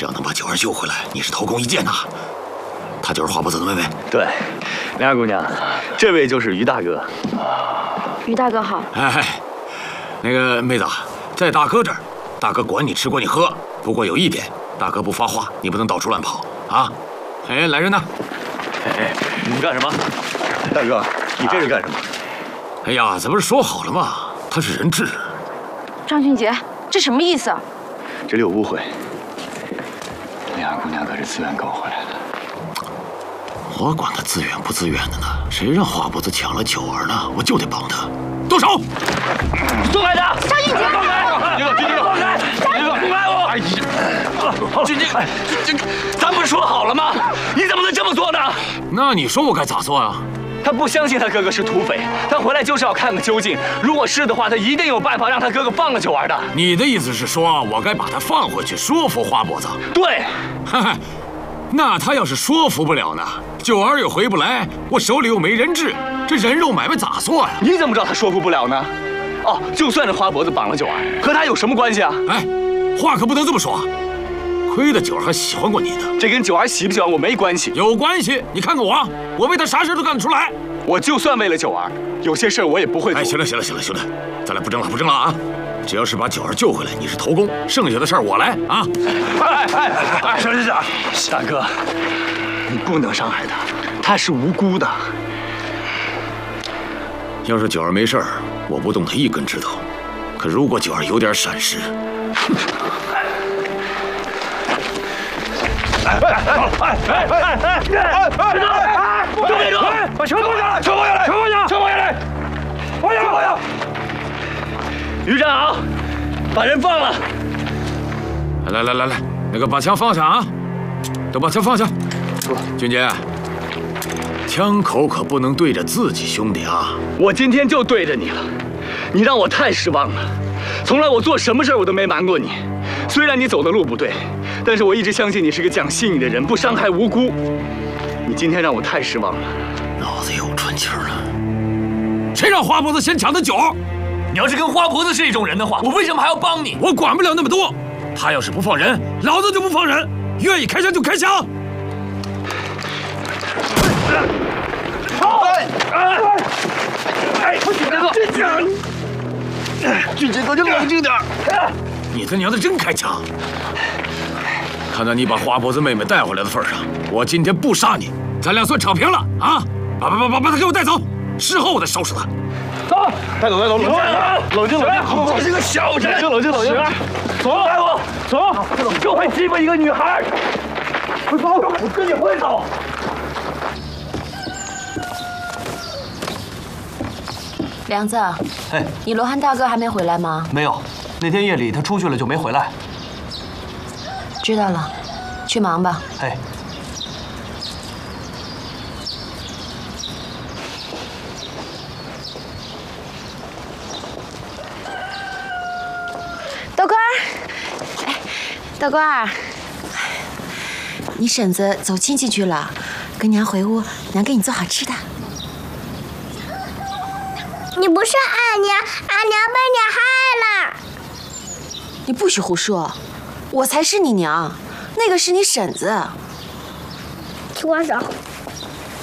只要能把九儿救回来，你是头功一件呐。她就是花脖子的妹妹。 对，梁姑娘，这位就是于大哥。 于大哥好。 哎，那个妹子，在大哥这儿，大哥管你吃管你喝。不过有一点，大哥不发话，你不能到处乱跑啊。哎，来人呐！ 哎，你们干什么？大哥，你这是干什么？ 哎呀，咱不是说好了吗？他是人质。 张俊杰，这什么意思？ 这里有误会。梁姑娘可是自愿跟我回来的。 我管他自愿不自愿的呢，谁让花脖子抢了九儿呢？我就得帮他。动手！ 松开他！ 张俊杰， 放开！俊杰，放开！放开我！哎呀，俊杰，咱不是说好了吗？你怎么能这么做呢？ 那你说我该咋做啊？ 他不相信他哥哥是土匪，他回来就是要看个究竟。如果是的话，他一定有办法让他哥哥放了九儿的。 你的意思是说，我该把他放回去，说服花脖子？ 对。 哈哈，那他要是说服不了呢？九儿又回不来，我手里又没人质，这人肉买卖咋做呀？ 你怎么知道他说服不了呢？哦，就算是花脖子绑了九儿，和他有什么关系啊？ 哎，话可不能这么说。亏得九儿还喜欢过你呢。 这跟九儿喜不喜欢我没关系。 有关系，你看看我为他啥事都干得出来。 我就算为了九儿，有些事儿我也不会做。 哎，行了，兄弟，咱俩不争了啊！只要是把九儿救回来，你是头功，剩下的事儿我来啊！ 行，大哥，你不能伤害他，他是无辜的。 要是九儿没事儿，我不动他一根指头。可如果九儿有点闪失， 别住！把车放下来！车放下来！于站好，把人放了。 来，那个把枪放下啊！都把枪放下。俊杰，枪口可不能对着自己兄弟啊！ 我今天就对着你了，你让我太失望了。从来我做什么事我都没瞒过你，虽然你走的路不对，但是我一直相信你是个讲信义的人，不伤害无辜。你今天让我太失望了。 脑子又喘气儿了。谁让花脖子先抢的酒？ 你要是跟花婆子是一种人的话，我为什么还要帮你？ 我管不了那么多。他要是不放人，老子就不放人。愿意开枪就开枪。 俊杰哥，你冷静点。 你他娘的真开枪！看在你把花脖子妹妹带回来的份上，我今天不杀你，咱俩算扯平了啊！把他给我带走，事后我再收拾他。 走，带走，冷静！这是个小人，冷静！走，带我走，就会欺负一个女孩。快走，我跟你混走。 梁子， 哎， 你罗汉大哥还没回来吗？ 没有，那天夜里他出去了就没回来。 知道了，去忙吧。 哎。 豆官儿，哎，豆官儿，你婶子走亲戚去了，跟娘回屋，娘给你做好吃的。 你不是俺娘，俺娘被你害了。 你不许胡说，我才是你娘，那个是你婶子。 听我说。